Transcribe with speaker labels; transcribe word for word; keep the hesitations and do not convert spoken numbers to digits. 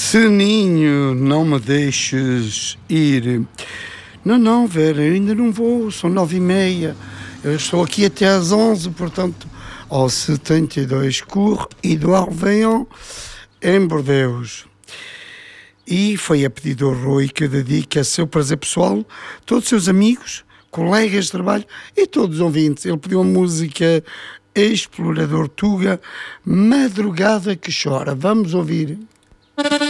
Speaker 1: Seninho, não me deixes ir. Não, não, Vera, ainda não vou, são nove e meia. Eu estou aqui até às onze, portanto, ao setenta e dois Cour Eduardo Veillon, em Bordeus. E foi a pedido do Rui que dedica a seu prazer pessoal, todos os seus amigos, colegas de trabalho e todos os ouvintes. Ele pediu a música Explorador Tuga, Madrugada que Chora. Vamos ouvir.